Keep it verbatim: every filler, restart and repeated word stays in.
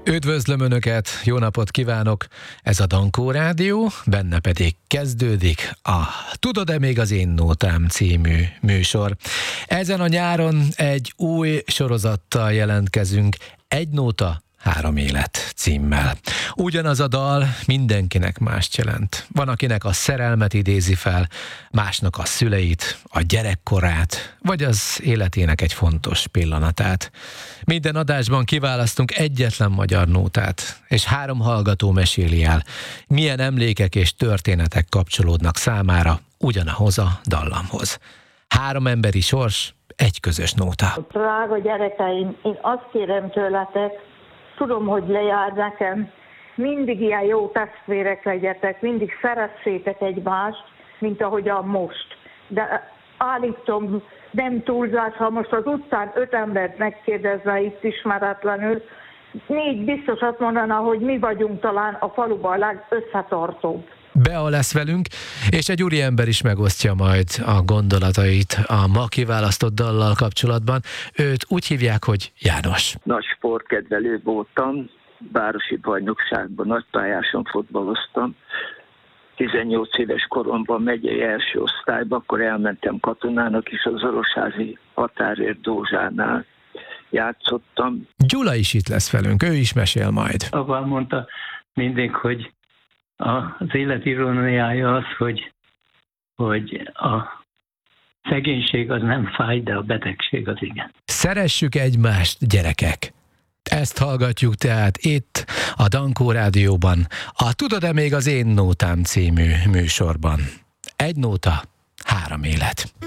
Üdvözlöm Önöket, jó napot kívánok! Ez a Dankó Rádió, benne pedig kezdődik a Tudod-e még az én nótám című műsor. Ezen a nyáron egy új sorozattal jelentkezünk, Egy nóta, három élet címmel. Ugyanaz a dal mindenkinek mást jelent. Van, akinek a szerelmet idézi fel, másnak a szüleit, a gyerekkorát, vagy az életének egy fontos pillanatát. Minden adásban kiválasztunk egyetlen magyar nótát, és három hallgató meséli el, milyen emlékek és történetek kapcsolódnak számára ugyanahoz a dallamhoz. Három emberi sors, egy közös nóta. Drága gyerekeim, én azt kérem tőletek, tudom, hogy lejár nekem, mindig ilyen jó testvérek legyetek, mindig szeressétek egymást, mint ahogyan most. De állítom, nem túlzás, ha most az utcán öt embert megkérdezve itt ismeretlenül, négy biztos azt mondaná, hogy mi vagyunk talán a faluban a legösszetartóbb. Bea lesz velünk, és egy úriember is megosztja majd a gondolatait a ma kiválasztott dallal kapcsolatban. Őt úgy hívják, hogy János. Nagy sportkedvelő voltam, városi bajnokságban nagypályáson fotbaloztam. tizennyolc éves koromban megyei első osztályba, akkor elmentem katonának is, az Orosházi határőr Dózsánál játszottam. Gyula is itt lesz velünk, ő is mesél majd. Avval mondta mindig, hogy az élet iróniája az, hogy, hogy a szegénység az nem fáj, de a betegség az igen. Szeressük egymást, gyerekek! Ezt hallgatjuk tehát itt, a Dankó Rádióban, a Tudod-e még az én nótám című műsorban. Egy nóta, három élet.